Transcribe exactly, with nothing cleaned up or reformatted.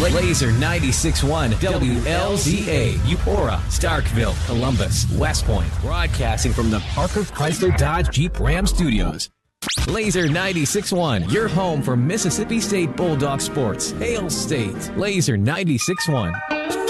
Laser ninety-six point one W L Z A, Eupora, Starkville, Columbus, West Point, broadcasting from the Parker Chrysler Dodge Jeep Ram Studios. Laser ninety-six point one, your home for Mississippi State Bulldog sports. Hail State. Laser ninety-six point one.